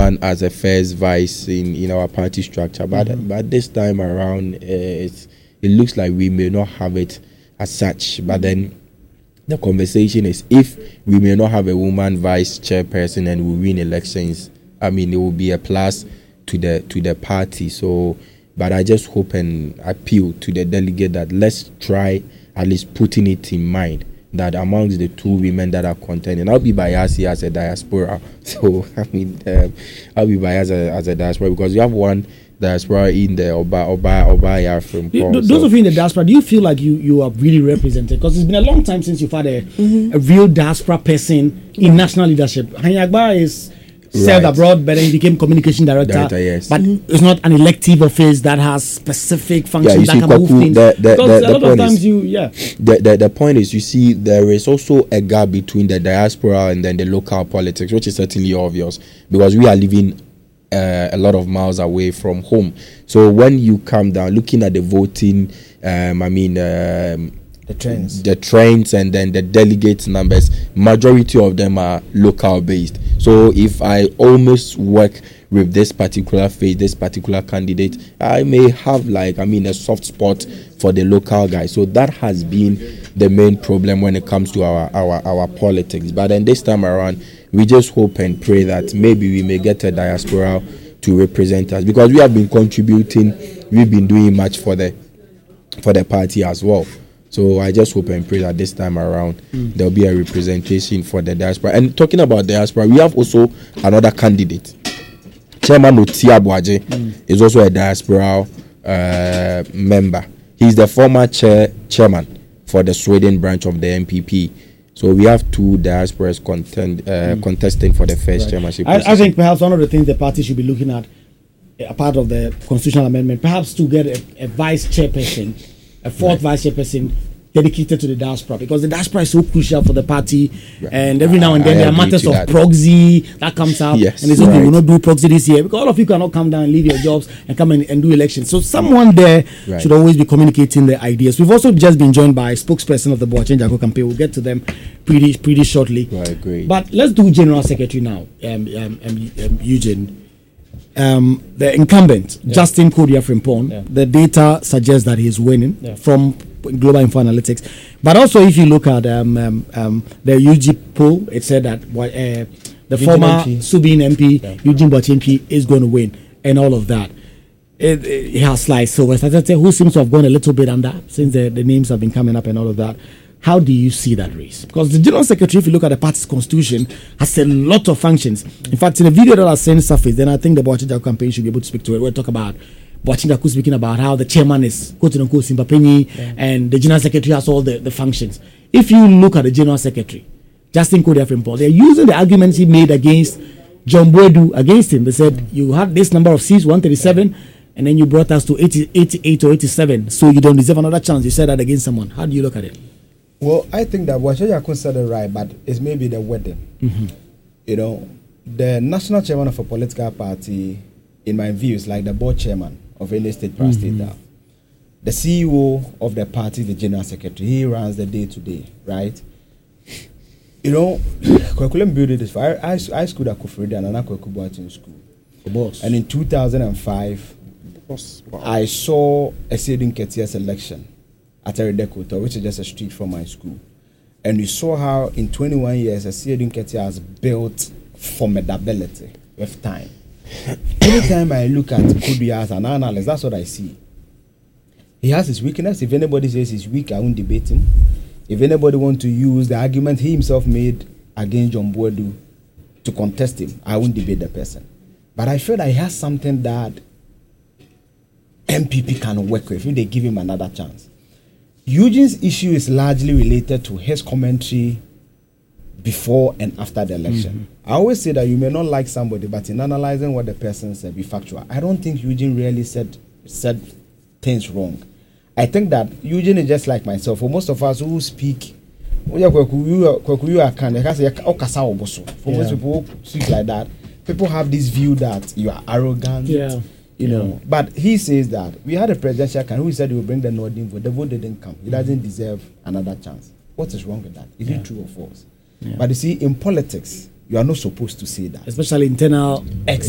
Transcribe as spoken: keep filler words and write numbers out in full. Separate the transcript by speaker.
Speaker 1: woman as a first vice in, in our party structure. But mm-hmm. but this time around, uh, it's, it looks like we may not have it as such. But then the conversation is, if we may not have a woman vice chairperson and we win elections, I mean, it will be a plus to the to the party. So, but I just hope and appeal to the delegate that let's try at least putting it in mind that amongst the two women that are contending, I'll be biased here as a diaspora. So, I mean, um, I'll be biased as a, as a diaspora because you have one diaspora in the Oba Oba Oba from Paul.
Speaker 2: Those
Speaker 1: so.
Speaker 2: of you in the diaspora, do you feel like you, you are really represented? Because it's been a long time since you've had a, mm-hmm. a real diaspora person in national leadership. Hani Agbara is served right. abroad, but then he became communication director. director yes. But mm-hmm. it's not an elective office that has specific functions
Speaker 1: yeah,
Speaker 2: that
Speaker 1: see,
Speaker 2: can move things. The,
Speaker 1: the,
Speaker 2: because
Speaker 1: the,
Speaker 2: a lot of times
Speaker 1: is,
Speaker 2: you, yeah.
Speaker 1: The, the, the point is, you see, there is also a gap between the diaspora and then the local politics, which is certainly obvious because we are living uh, a lot of miles away from home. So when you come down, looking at the voting, um, I mean, um,
Speaker 3: the trends,
Speaker 1: the trends, and then the delegate numbers, majority of them are local based. So if I almost work with this particular face, this particular candidate, I may have like, I mean, a soft spot for the local guy. So that has been the main problem when it comes to our, our, our politics. But then this time around, we just hope and pray that maybe we may get a diaspora to represent us, because we have been contributing, we've been doing much for the for the party as well. So I just hope and pray that this time around mm. there'll be a representation for the diaspora. And talking about diaspora, we have also another candidate. Chairman Otia Boaje mm. is also a diaspora uh, member. He's the former chair chairman for the Sweden branch of the M P P. So we have two diasporas contend, uh, mm. contesting for the first right. chairmanship.
Speaker 2: I, I think perhaps one of the things the party should be looking at, a part of the constitutional amendment, perhaps to get a, a vice chairperson, a fourth right. vice chairperson dedicated to the diaspora, because the diaspora is so crucial for the party. Right. And every now and then I there are matters of that. proxy that comes up,
Speaker 1: yes.
Speaker 2: and they say, right. okay, we'll not do proxy this year because all of you cannot come down and leave your jobs and come and, and do elections. So someone there right. should always be communicating the ideas. We've also just been joined by a spokesperson of the Boache Njako campaign. We'll get to them pretty pretty shortly.
Speaker 1: Right, great.
Speaker 2: But let's do General Secretary now, um, um, um, um, Eugene. Um, the incumbent, yeah. Justin Kodia Frimpong, yeah. the data suggests that he's winning yeah. from Global Info Analytics. But also, if you look at um, um, um, the U G poll, it said that uh, the Eugene former M P. Subin M P, yeah. Eugene Boache M P, is going to win, and all of that. It, it has sliced. So, West Atlantic, who seems to have gone a little bit under since the, the names have been coming up and all of that. How do you see that race? Because the General Secretary, if you look at the party's constitution, has a lot of functions. In fact, in the video that I sent surface, then I think the Boache Njako campaign should be able to speak to it. We'll talk about Boache Njako speaking about how the chairman is quote unquote Simpapeni, yeah. and the General Secretary has all the, the functions. If you look at the General Secretary, Justin Kodia Frimpong, they're using the arguments he made against John Boadu against him. They said, mm. you had this number of seats, one thirty-seven, yeah. and then you brought us to eighty, eighty-eight or eighty-seven, so you don't deserve another chance. You said that against someone. How do you look at it?
Speaker 3: Well, I think that Boache Njako said it right, but it's maybe the wedding. Mm-hmm. You know, the national chairman of a political party, in my view, is like the board chairman of any state per state. Mm-hmm. The C E O of the party, the general secretary, he runs the day to day, right? You know, curriculum building this. I I, I schooled at Kofredi and I Kweku in school.
Speaker 2: Boss.
Speaker 3: And in two thousand five,
Speaker 1: Boss. Wow.
Speaker 3: I saw a Sedin Ketia's election at Eridekota, which is just a street from my school. And we saw how in twenty-one years, a Sedin Ketia has built formidability with time. Anytime I look at Kodias and analyze, that's what I see. He has his weakness. If anybody says he's weak, I won't debate him. If anybody wants to use the argument he himself made against John Boadu to contest him, I won't debate the person. But I feel that he has something that M P P can work with if they give him another chance. Eugene's issue is largely related to his commentary before and after the election. Mm-hmm. I always say that you may not like somebody, but in analyzing what the person said, be factual. I don't think Eugene really said said things wrong. I think that Eugene is just like myself. For most of us who speak, for most people who speak like that, people have this view that you are arrogant.
Speaker 2: Yeah.
Speaker 3: You know, yeah. But he says that we had a presidential candidate who said he would bring the Northern vote. The vote didn't come. He doesn't deserve another chance. What is wrong with that? Is yeah. it true or false? Yeah. But you see, in politics, you are not supposed to say that.
Speaker 2: Especially internal ex